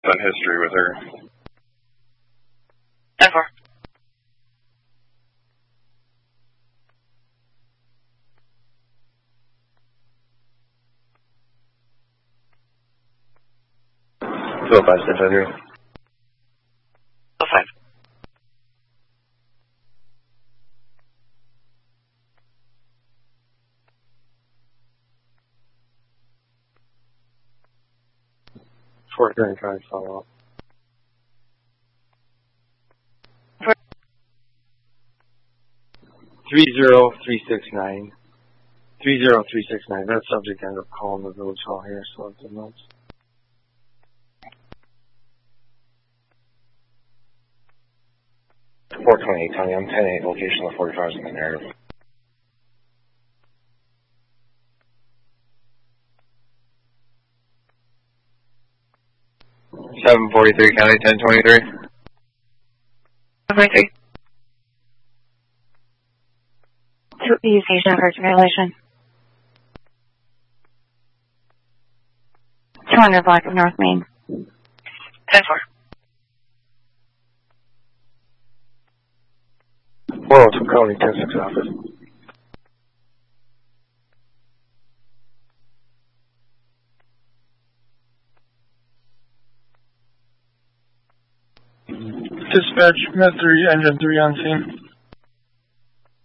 on history with her. 10-4. Two 05, stand 23. 05. Fort Grand trying to follow up. For 30369. 30369. That subject ended up calling the village hall here, so it's a notes. Fort 28, Tony. I'm 10-8. Location of 45 in the narrative. $743 County 1023. 43. 2 East Station First Violation. 200 block of North Main. 10-4. 402 County 10-6 office. Dispatch, Med 3, Engine 3 on scene.